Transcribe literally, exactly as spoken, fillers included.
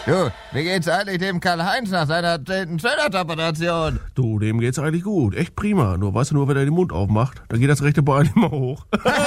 Du, wie geht's eigentlich dem Karl-Heinz nach seiner zehnten Zöllert-Operation? Du, dem geht's eigentlich gut. Echt prima. Nur weißt du, nur wenn er den Mund aufmacht, dann geht das rechte Bein immer hoch.